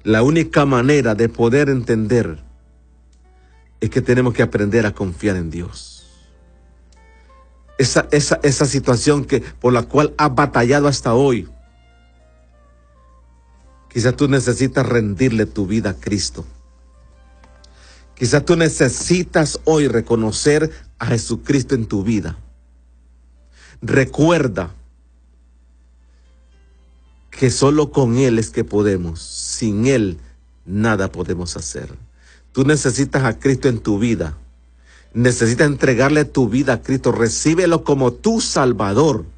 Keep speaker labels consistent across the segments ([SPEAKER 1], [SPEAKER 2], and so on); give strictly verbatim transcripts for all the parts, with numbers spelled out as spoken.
[SPEAKER 1] La única manera de poder entender es que tenemos que aprender a confiar en Dios. Esa, esa, esa situación que, por la cual has batallado hasta hoy, quizás tú necesitas rendirle tu vida a Cristo. Quizás tú necesitas hoy reconocer a Jesucristo en tu vida. Recuerda que solo con Él es que podemos. Sin Él nada podemos hacer. Tú necesitas a Cristo en tu vida. Necesitas entregarle tu vida a Cristo. Recíbelo como tu Salvador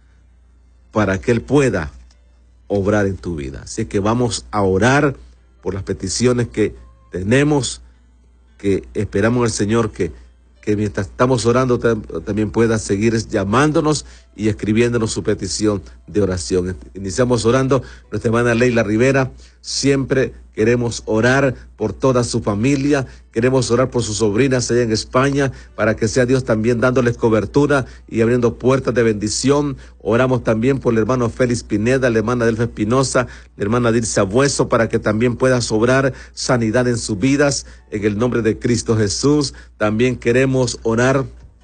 [SPEAKER 1] para que Él pueda obrar en tu vida. Así que vamos a orar por las peticiones que tenemos, que esperamos al Señor que, que mientras estamos orando también pueda seguir llamándonos y escribiéndonos su petición de oración. Iniciamos orando. Nuestra hermana Leila Rivera, siempre queremos orar por toda su familia, queremos orar por sus sobrinas allá en España, para que sea Dios también dándoles cobertura y abriendo puertas de bendición. Oramos también por el hermano Félix Pineda, la hermana Delfa Espinosa, la hermana Dirce Abueso, para que también pueda sobrar sanidad en sus vidas, en el nombre de Cristo Jesús. También queremos orar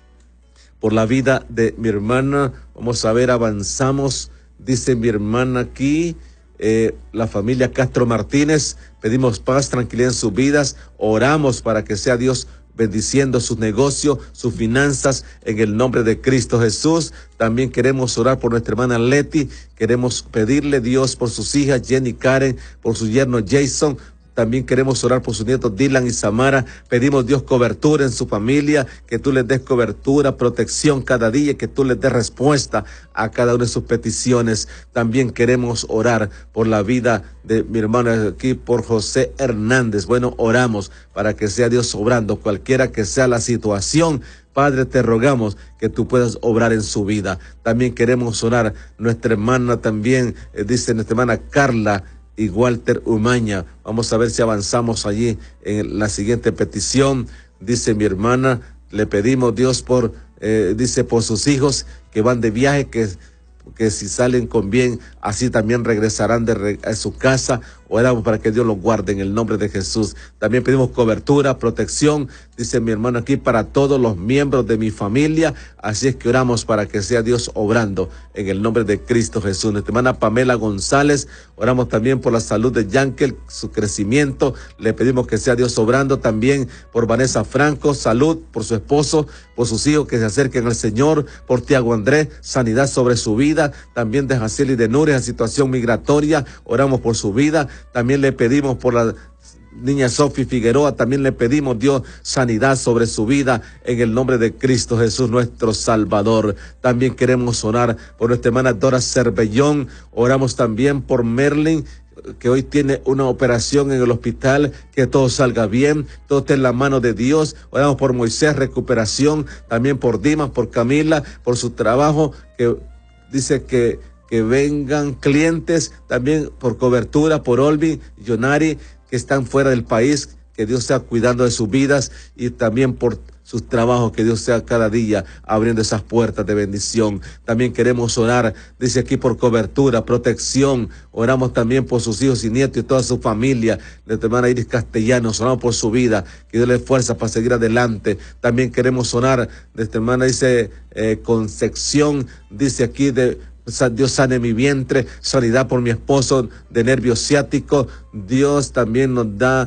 [SPEAKER 1] por la vida de mi hermana. Vamos a ver, avanzamos. Dice mi hermana aquí, eh, la familia Castro Martínez, pedimos paz, tranquilidad en sus vidas. Oramos para que sea Dios bendiciendo sus negocios, sus finanzas, en el nombre de Cristo Jesús. También queremos orar por nuestra hermana Leti. Queremos pedirle Dios por sus hijas Jenny, Karen, por su yerno Jason. También queremos orar por sus nietos Dylan y Samara. Pedimos Dios cobertura en su familia, que tú les des cobertura, protección cada día, que tú les des respuesta a cada una de sus peticiones. También queremos orar por la vida de mi hermano aquí, por José Hernández. Bueno, oramos para que sea Dios obrando, cualquiera que sea la situación. Padre, te rogamos que tú puedas obrar en su vida. También queremos orar, nuestra hermana también, eh, dice nuestra hermana Carla y Walter Umaña. Vamos a ver si avanzamos allí en la siguiente petición. Dice mi hermana, le pedimos Dios por, eh, dice por sus hijos que van de viaje, que, que si salen con bien, así también regresarán de re, a su casa. Oramos para que Dios los guarde en el nombre de Jesús. También pedimos cobertura, protección, dice mi hermano aquí, para todos los miembros de mi familia. Así es que oramos para que sea Dios obrando en el nombre de Cristo Jesús. Nuestra hermana Pamela González, oramos también por la salud de Yankel, su crecimiento. Le pedimos que sea Dios obrando también por Vanessa Franco, salud, por su esposo, por sus hijos que se acerquen al Señor, por Tiago Andrés, sanidad sobre su vida. También de Jaciel y de Nuria, situación migratoria, oramos por su vida. También le pedimos por la niña Sofi Figueroa, también le pedimos Dios sanidad sobre su vida en el nombre de Cristo Jesús, nuestro Salvador. También queremos orar por nuestra hermana Dora Cervellón. Oramos también por Merlin, que hoy tiene una operación en el hospital, que todo salga bien, todo esté en la mano de Dios. Oramos por Moisés, recuperación, también por Dimas, por Camila, por su trabajo, que dice que que vengan clientes, también por cobertura, por Olvi, Yonari, que están fuera del país, que Dios sea cuidando de sus vidas, y también por sus trabajos, que Dios sea cada día abriendo esas puertas de bendición. También queremos orar, dice aquí, por cobertura, protección. Oramos también por sus hijos y nietos y toda su familia. Nuestra hermana Iris Castellanos, oramos por su vida, que Dios le dé fuerza para seguir adelante. También queremos orar, nuestra hermana dice eh, Concepción, dice aquí de Dios sane mi vientre, sanidad por mi esposo de nervio ciático. Dios también nos da,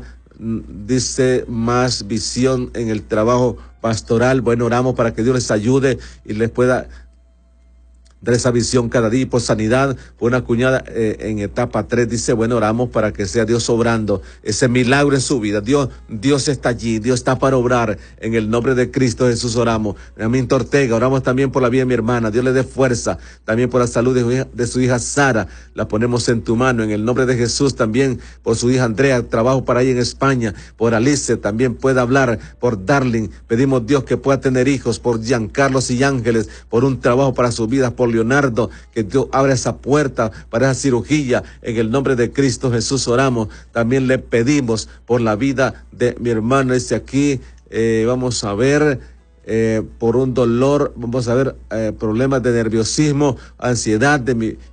[SPEAKER 1] dice, más visión en el trabajo pastoral. Bueno, oramos para que Dios les ayude y les pueda dar esa visión cada día. Por sanidad, por una cuñada eh, en etapa tres, dice, bueno, oramos para que sea Dios obrando ese milagro en su vida. Dios, Dios está allí, Dios está para obrar, en el nombre de Cristo Jesús oramos. Benjamín Ortega, oramos también por la vida de mi hermana, Dios le dé fuerza, también por la salud de su hija, de su hija Sara, la ponemos en tu mano, en el nombre de Jesús. También por su hija Andrea, trabajo para ella en España, por Alice, también pueda hablar, por Darling, pedimos Dios que pueda tener hijos, por Giancarlos y Ángeles, por un trabajo para su vida, por Leonardo, que Dios abra esa puerta para esa cirugía, en el nombre de Cristo Jesús oramos. También le pedimos por la vida de mi hermano, este aquí, eh, vamos a ver, eh, por un dolor, vamos a ver, eh, problemas de nerviosismo, ansiedad de mi